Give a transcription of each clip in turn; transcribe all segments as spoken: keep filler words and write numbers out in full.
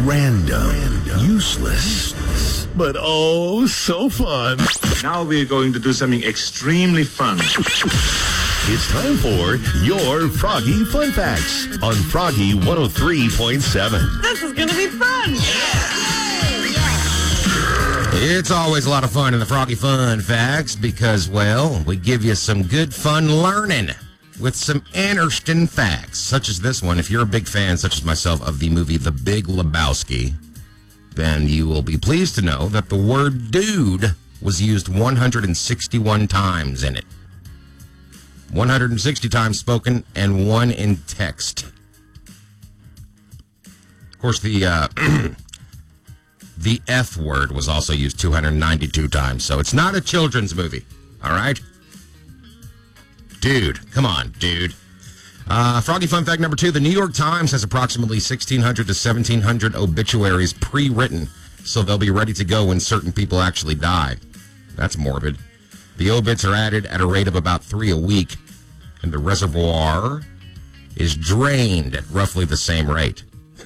Random, useless, but oh, so fun. Now we're going to do something extremely fun. It's time for your Froggy Fun Facts on Froggy one oh three point seven. This is going to be fun. It's always a lot of fun in the Froggy Fun Facts because, well, we give you some good fun learning with some interesting facts, such as this one. If you're a big fan, such as myself, of the movie The Big Lebowski, then you will be pleased to know that the word dude was used one hundred sixty-one times in it. one hundred sixty times spoken and one in text. Of course, the uh, the F word was also used two hundred ninety-two times, so it's not a children's movie, all right? Dude, come on, dude. Uh, Froggy Fun Fact number two, the New York Times has approximately sixteen hundred to seventeen hundred obituaries pre-written, so they'll be ready to go when certain people actually die. That's morbid. The obits are added at a rate of about three a week, and the reservoir is drained at roughly the same rate.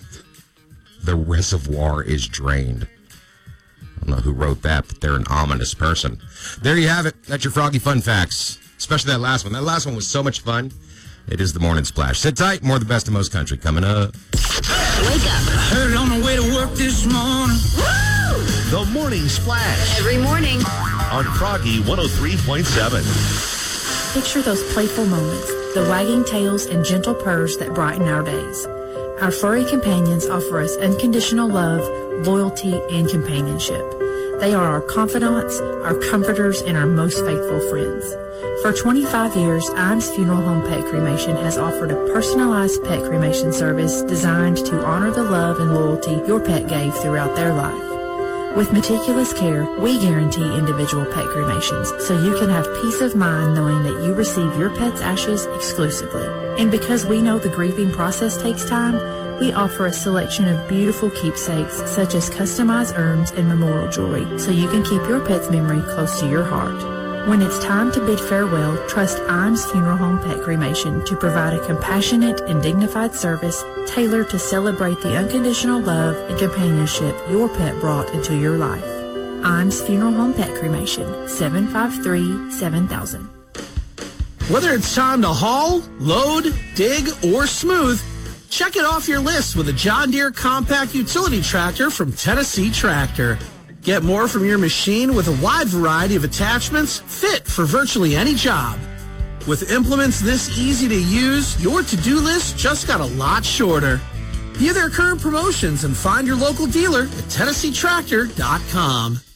The reservoir is drained. I don't know who wrote that, but they're an ominous person. There you have it. That's your Froggy Fun Facts, especially that last one. That last one was so much fun. It is the Morning Splash. Sit tight. More of the best of most country coming up. Wake up. Heard on the way to work this morning. Woo! The Morning Splash Every morning. on Froggy one oh three point seven. Picture those playful moments, the wagging tails and gentle purrs that brighten our days. Our furry companions offer us unconditional love, loyalty, and companionship. They are our confidants, our comforters, and our most faithful friends. For twenty-five years, Iams Funeral Home Pet Cremation has offered a personalized pet cremation service designed to honor the love and loyalty your pet gave throughout their life. With meticulous care, we guarantee individual pet cremations, so you can have peace of mind knowing that you receive your pet's ashes exclusively. And because we know the grieving process takes time, we offer a selection of beautiful keepsakes such as customized urns and memorial jewelry, so you can keep your pet's memory close to your heart. When it's time to bid farewell, trust Iams Funeral Home Pet Cremation to provide a compassionate and dignified service tailored to celebrate the unconditional love and companionship your pet brought into your life. Iams Funeral Home Pet Cremation, seven five three, seven thousand. Whether it's time to haul, load, dig, or smooth, check it off your list with a John Deere compact utility tractor from Tennessee Tractor. Get more from your machine with a wide variety of attachments fit for virtually any job. With implements this easy to use, your to-do list just got a lot shorter. View their current promotions and find your local dealer at Tennessee Tractor dot com.